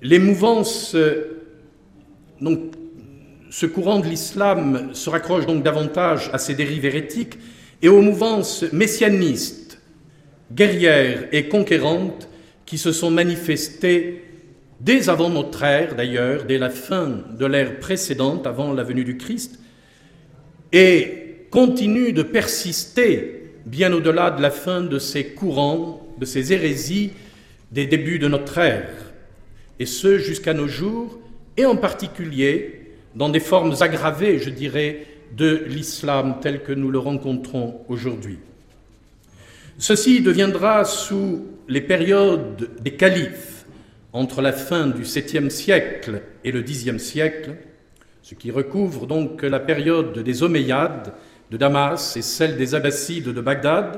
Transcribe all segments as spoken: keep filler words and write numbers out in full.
Les mouvances, donc, ce courant de l'islam se raccroche donc davantage à ses dérives hérétiques et aux mouvances messianistes, guerrières et conquérantes qui se sont manifestées dès avant notre ère, d'ailleurs, dès la fin de l'ère précédente, avant la venue du Christ, et continuent de persister bien au-delà de la fin de ces courants, de ces hérésies des débuts de notre ère, et ce jusqu'à nos jours, et en particulier dans des formes aggravées, je dirais, de l'islam tel que nous le rencontrons aujourd'hui. Ceci deviendra sous les périodes des califes, entre la fin du septième siècle et le dixième siècle, ce qui recouvre donc la période des Omeyyades de Damas et celle des Abbassides de Bagdad.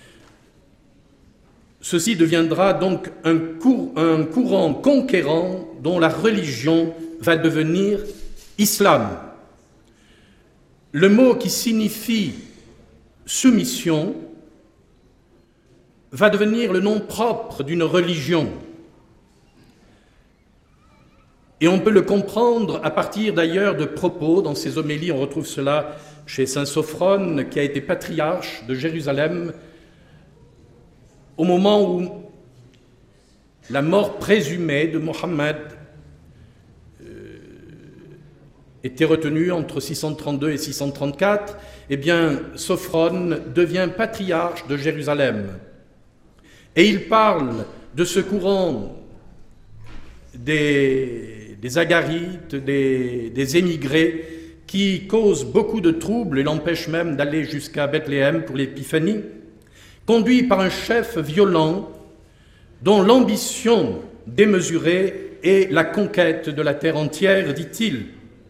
Ceci deviendra donc un, cour- un courant conquérant dont la religion va devenir islam. Le mot qui signifie soumission va devenir le nom propre d'une religion. Et on peut le comprendre à partir d'ailleurs de propos, dans ses homélies, on retrouve cela chez saint Sophrone, qui a été patriarche de Jérusalem, au moment où la mort présumée de Mohammed euh, était retenue entre six cent trente-deux et six cent trente-quatre, eh bien, Sophrone devient patriarche de Jérusalem. Et il parle de ce courant des, des agarites, des, des émigrés, qui cause beaucoup de troubles et l'empêche même d'aller jusqu'à Bethléem pour l'épiphanie, conduit par un chef violent dont l'ambition démesurée est la conquête de la terre entière, dit-il.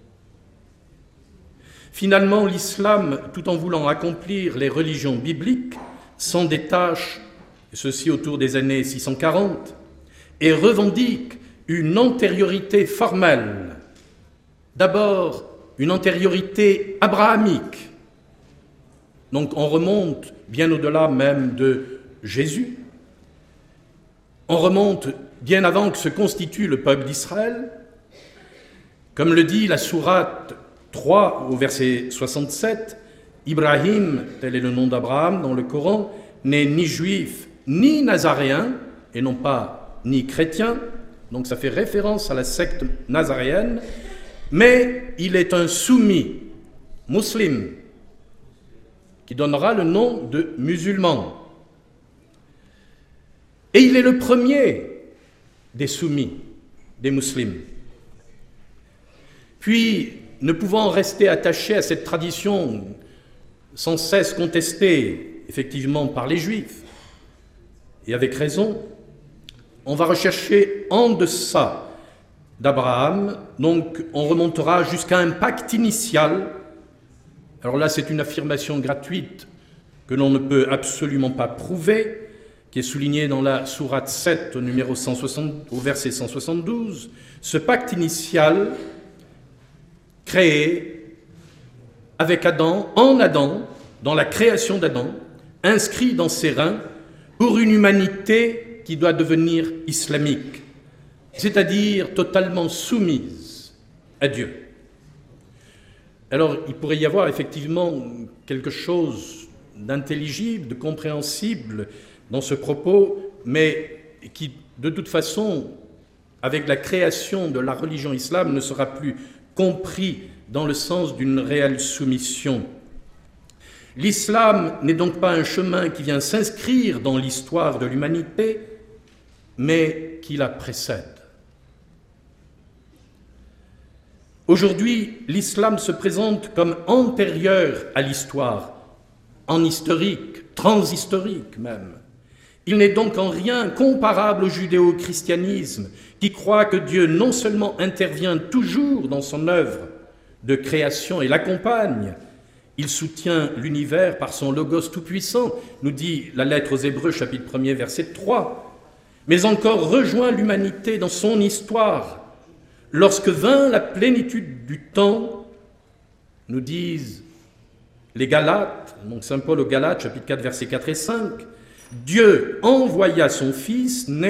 Finalement, l'islam, tout en voulant accomplir les religions bibliques, s'en détache, ceci autour des années six cent quarante, et revendique une antériorité formelle. D'abord, une antériorité abrahamique. Donc on remonte bien au-delà même de Jésus. On remonte bien avant que se constitue le peuple d'Israël. Comme le dit la sourate trois au verset soixante-sept, Ibrahim, tel est le nom d'Abraham dans le Coran, n'est ni juif ni nazaréen, et non pas ni chrétien, donc ça fait référence à la secte nazaréenne, mais il est un soumis, musulman, qui donnera le nom de musulman. Et il est le premier des soumis, des musulmans. Puis, ne pouvant rester attaché à cette tradition sans cesse contestée, effectivement, par les Juifs, et avec raison, on va rechercher en deçà d'Abraham, donc on remontera jusqu'à un pacte initial. Alors là, c'est une affirmation gratuite que l'on ne peut absolument pas prouver, qui est soulignée dans la sourate sept au, numéro cent soixante, au verset cent soixante-douze. Ce pacte initial créé avec Adam, en Adam, dans la création d'Adam, inscrit dans ses reins pour une humanité qui doit devenir islamique, c'est-à-dire totalement soumise à Dieu. Alors, il pourrait y avoir effectivement quelque chose d'intelligible, de compréhensible dans ce propos, mais qui, de toute façon, avec la création de la religion islam, ne sera plus compris dans le sens d'une réelle soumission. L'islam n'est donc pas un chemin qui vient s'inscrire dans l'histoire de l'humanité, mais qui la précède. Aujourd'hui, l'islam se présente comme antérieur à l'histoire, en historique, transhistorique même. Il n'est donc en rien comparable au judéo-christianisme, qui croit que Dieu non seulement intervient toujours dans son œuvre de création et l'accompagne, il soutient l'univers par son logos tout-puissant, nous dit la lettre aux Hébreux, chapitre premier, verset trois, mais encore rejoint l'humanité dans son histoire. Lorsque vint la plénitude du temps, nous disent les Galates, donc saint Paul aux Galates, chapitre quatre, versets quatre et cinq, Dieu envoya son Fils, né